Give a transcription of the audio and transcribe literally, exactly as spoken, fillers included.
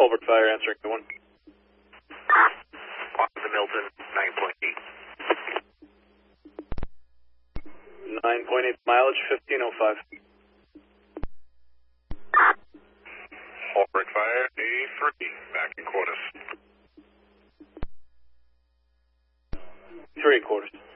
Holbrook Fire answering the one. To Milton, nine point eight. nine point eight mileage, fifteen oh five. Holbrook Fire, A three, back in quarters. Three quarters.